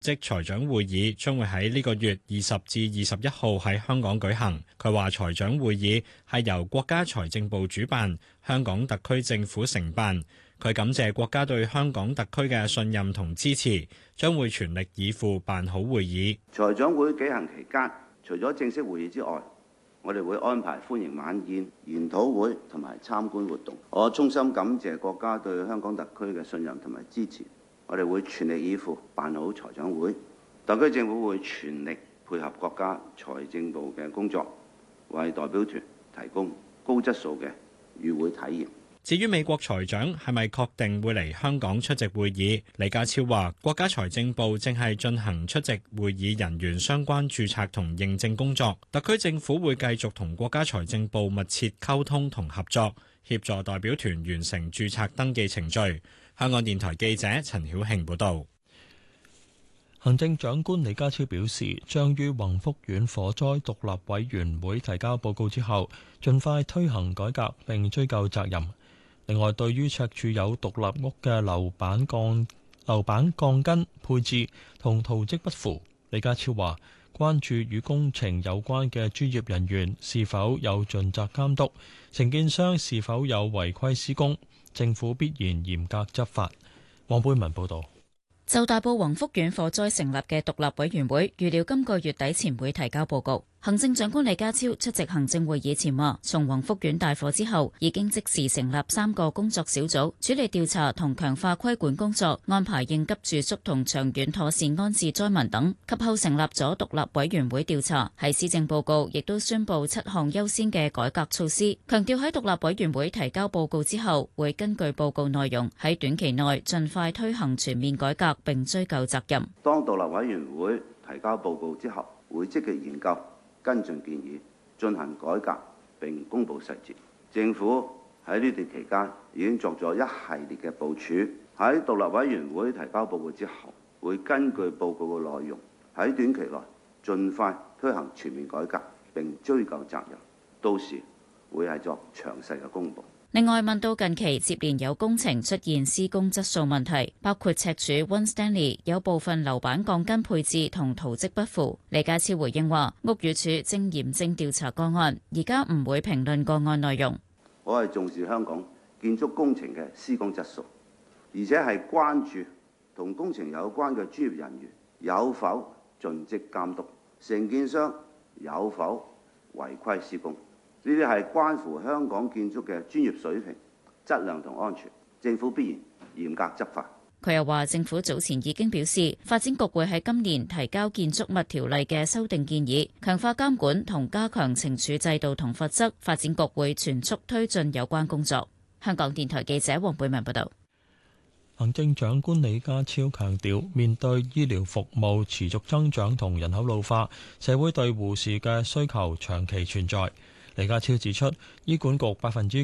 即財長會議將會喺呢個月20至21號喺香港舉行。佢話財長會議係由國家財政部主辦，香港特區政府承辦。佢感謝國家對香港特區嘅信任同支持，將會全力以赴辦好會議。 財長會舉行期間，除咗正式會議之外，我哋會安排歡迎晚宴、研討會同埋參觀活動。我衷心感謝國家對香港特區嘅信任同埋支持，我哋會全力以赴辦好財長會。特區政府會全力配合國家財政部嘅工作，為代表團提供高質素嘅與會體驗。 至於美國財長係咪確定會嚟香港出席會議，李家超話國家財政部正係進行出席會議人員相關註冊同認證工作，特區政府會繼續同國家財政部密切溝通同合作，協助代表團完成註冊登記程序。香港電台記者陳曉慶報導。 行政長官李家超表示，將於宏福苑火災獨立委員會提交報告之後，盡快推行改革並追究責任。另外，對於赤柱有獨立屋嘅樓板鋼筋配置同圖則不符，李家超話關注與工程有關嘅專業人員是否有盡責監督，承建商是否有違規施工，政府必然嚴格執法。黃貝文報導。 就大埔宏福苑火災成立嘅獨立委員會，預料今個月底前會提交報告。行政長官李家超出席行政會議前話，從宏福苑大火之後，已經即時成立3個工作小組，處理調查同強化規管工作，安排應急住宿同長遠妥善安置災民等。及後成立咗獨立委員會調查。喺施政報告亦都宣布7項優先嘅改革措施，強調喺獨立委員會提交報告之後，會根據報告內容喺短期內盡快推行全面改革並追究責任。 當獨立委員會提交報告之後，會積極研究跟進建議，進行改革並公布細節。政府喺呢段期間已經作咗一系列嘅部署。喺獨立委員會提交報告之後，會根據報告嘅內容喺短期內盡快推行全面改革並追究責任。到時會係作詳細嘅公佈。 另外，問到近期接連有工程出現施工質素問題，包括赤柱 One Stanley 有部分樓板鋼筋配置同圖則不符，李家超回應話：屋宇署正嚴正調查個案，而家唔會評論個案內容。 我係重視香港建築工程嘅施工質素，而且係關注同工程有關嘅專業人員有否盡職監督，承建商有否違規施工。呢啲係關乎香港建築嘅專業水平、質量同安全，政府必然嚴格執法。 佢又話，政府早前已經表示，發展局會喺今年提交建築物條例嘅修訂建議，強化監管同加強懲處制度同罰則。發展局會全速推進有關工作。香港電台記者黃貝文報道。 行政長官李家超強調，面對醫療服務持續增長同人口老化，社會對護士嘅需求長期存在。李家超指出，醫管局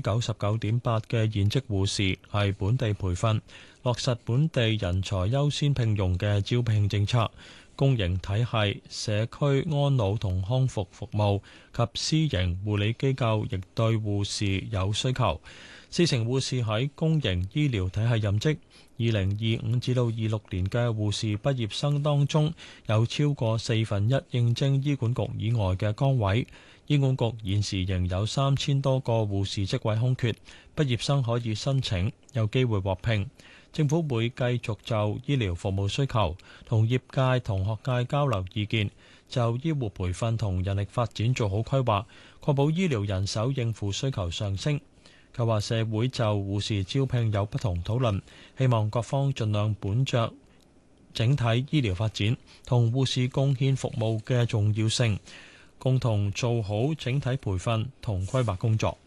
99.8%嘅現職護士係本地培訓，落實本地人才優先聘用嘅招聘政策。公營體系、社區安老同康復服務及私營護理機構亦對護士有需求。40%護士喺公營醫療體系任職。2025至26年嘅護士畢業生當中，有超過1/4應徵醫管局以外嘅崗位。醫管局現時仍有3000多個護士職位空缺，畢業生可以申請，有機會獲聘。政府會繼續就醫療服務需求同業界同學界交流意見，就醫護培訓同人力發展做好規劃，確保醫療人手應付需求上升。佢話社會就護士招聘有不同討論，希望各方盡量本着整體醫療發展同護士貢獻服務嘅重要性，共同做好整體培訓同規劃工作。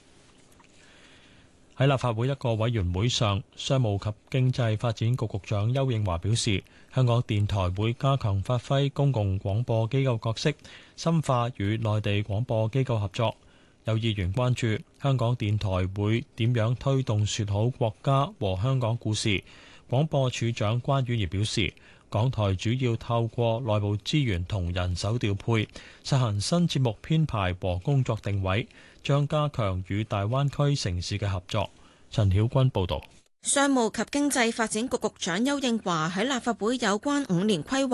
喺立法會一個委員會上，商務及經濟發展局局長邱應華表示，香港電台會加強發揮公共廣播機構角色，深化與內地廣播機構合作。有議員關注香港電台會點樣推動説好國家和香港故事。廣播處長關婉兒表示，港台主要透過內部資源同人手調配，實行新節目編排和工作定位，將加強與大灣區城市嘅合作。陳曉君報導。 商務及經濟發展局局長邱應華喺立法會有關5年規劃